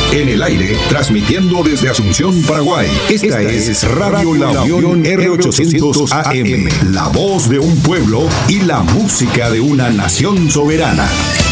En el aire, transmitiendo desde Asunción, Paraguay. Esta es Radio La Unión R800 AM, la voz de un pueblo y la música de una nación soberana.